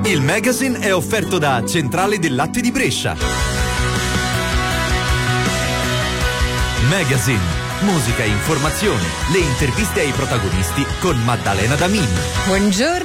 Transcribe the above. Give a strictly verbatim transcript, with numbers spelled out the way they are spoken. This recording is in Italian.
Il magazine è offerto da Centrale del Latte di Brescia. Magazine, musica e informazione, le interviste ai protagonisti con Maddalena Damin. Buongiorno